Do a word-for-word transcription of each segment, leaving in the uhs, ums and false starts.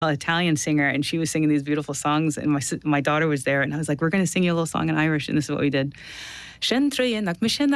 Italian singer, and she was singing these beautiful songs, and my my daughter was there, and I was like, we're going to sing you a little song in Irish, and this is what we did. That's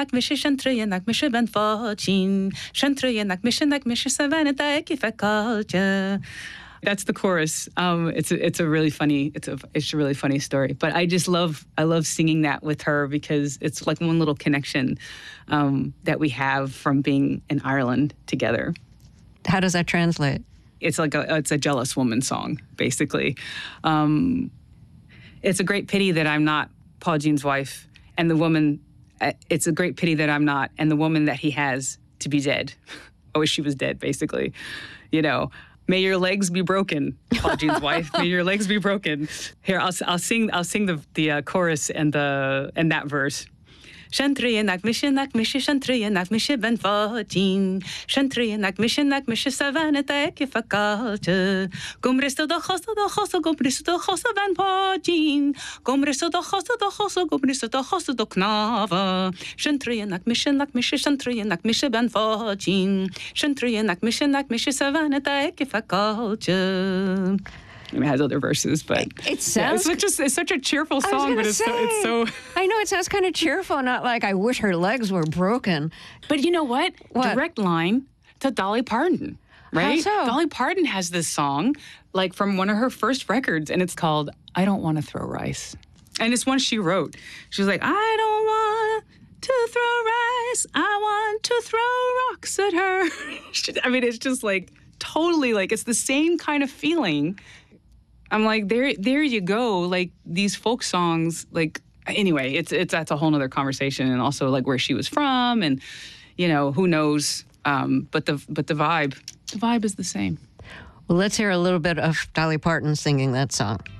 the chorus. Um, it's a, it's a really funny it's a it's a really funny story. But I just love I love singing that with her because it's like one little connection um, that we have from being in Ireland together. How does that translate? It's like a it's a jealous woman song, basically. Um, it's a great pity that I'm not Paul Jean's wife, and the woman. It's a great pity that I'm not, and the woman that he has to be dead. I wish she was dead, basically. You know. May your legs be broken, Paul Jean's wife. May your legs be broken. Here, I'll I'll sing I'll sing the the uh, chorus and the and that verse. Shantrianak mishinak mishi shantrianak mishi ben fatin shantrianak mishinak mishi savanata ekifakalta gumristo do hosto do hosto gumristo do hosto ben fatin gumristo do hosto do hosto gumristo do hosto do knava shantrianak mishinak mishi shantrianak mishi ben fatin shantrianak mishinak mishi savanata ekifakalta. It has other verses, but it sounds yeah, it's, just, it's such a cheerful song, but it's, say, so, it's so. I know it sounds kind of cheerful, not like I wish her legs were broken. But you know what? What? Direct line to Dolly Parton, right? How so? Dolly Parton has this song, like from one of her first records, and it's called "I Don't Want to Throw Rice," and it's one she wrote. She was like, "I don't want to throw rice. I want to throw rocks at her." I mean, it's just like totally like it's the same kind of feeling. I'm like, there, there you go. Like these folk songs, like anyway, it's it's that's a whole nother conversation, and also like where she was from, and you know who knows. Um, but the but the vibe, the vibe is the same. Well, let's hear a little bit of Dolly Parton singing that song.